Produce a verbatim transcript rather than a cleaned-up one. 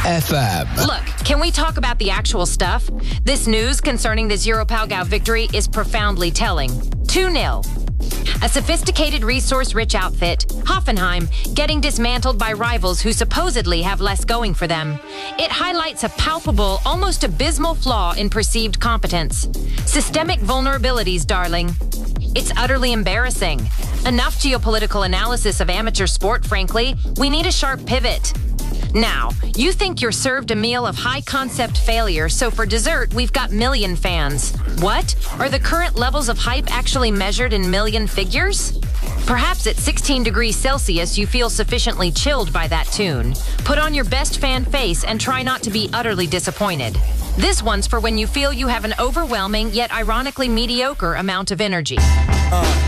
F M. Look, can we talk about the actual stuff? This news concerning the Zero Palgao victory is profoundly telling. two nil. A sophisticated, resource-rich outfit, Hoffenheim, getting dismantled by rivals who supposedly have less going for them. It highlights a palpable, almost abysmal flaw in perceived competence. Systemic vulnerabilities, darling. It's utterly embarrassing. Enough geopolitical analysis of amateur sport, frankly. We need a sharp pivot. Now, you think you're served a meal of high-concept failure, so for dessert, we've got million fans. What? Are the current levels of hype actually measured in million figures? Perhaps at sixteen degrees Celsius, you feel sufficiently chilled by that tune. Put on your best fan face and try not to be utterly disappointed. This one's for when you feel you have an overwhelming, yet ironically mediocre amount of energy.